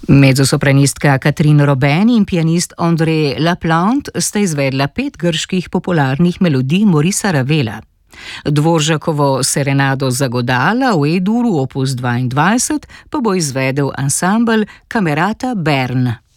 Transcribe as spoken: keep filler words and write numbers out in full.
Mezzosopranistka Catherine Robben in pianist André Laplante sta izvedla pet grških popularnih melodij Maurica Ravela. Dvoržakovo serenado za godala v E-duru opus dvaindvajset pa bo izvedel ansambel Camerata Bern.